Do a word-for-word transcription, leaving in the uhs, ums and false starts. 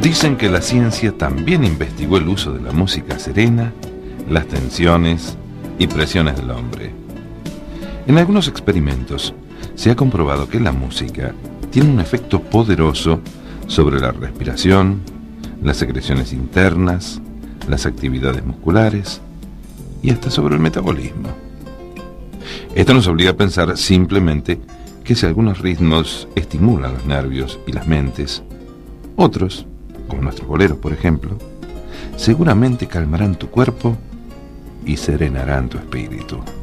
Dicen que la ciencia también investigó el uso de la música serena, las tensiones y presiones del hombre. En algunos experimentos se ha comprobado que la música tiene un efecto poderoso sobre la respiración, las secreciones internas, las actividades musculares y hasta sobre el metabolismo. Esto nos obliga a pensar simplemente que si algunos ritmos estimulan los nervios y las mentes, otros, como nuestros boleros por ejemplo, seguramente calmarán tu cuerpo y serenarán tu espíritu.